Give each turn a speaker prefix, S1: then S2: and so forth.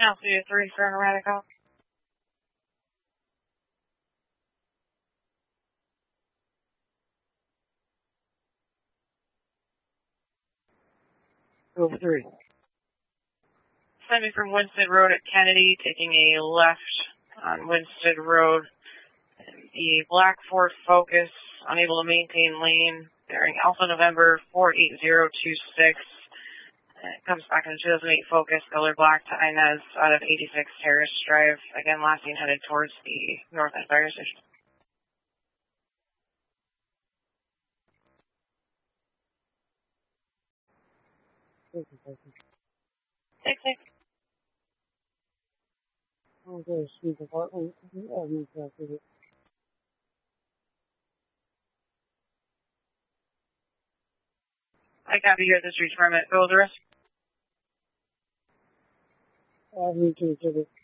S1: Altitude 3 for Radical.
S2: Over 3.
S1: Sending from Winston Road at Kennedy, taking a left on Winston Road. The Black Ford Focus, unable to maintain lane, bearing Alpha November 48026. It comes back in the 2008 Focus, color black to Inez out of 86 Terrace Drive. Again, last seen headed towards the North End Fire Station. 6-6.
S2: Okay, speed department.
S1: I copy here at this retirement. Go with the rest.
S2: Avenue 2 ticket.